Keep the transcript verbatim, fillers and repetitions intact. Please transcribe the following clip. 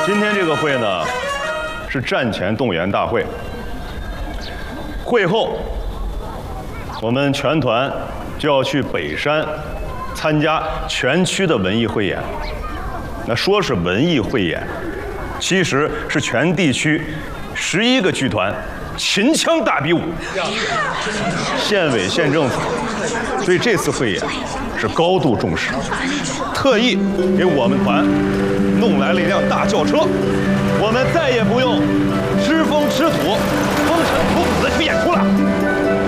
今天这个会呢，是战前动员大会。会后，我们全团就要去北山参加全区的文艺汇演。那说是文艺汇演，其实是全地区十一个剧团秦腔大比武。县委县政府对这次汇演是高度重视，特意给我们团弄来了一辆大轿车，我们再也不用吃风吃土，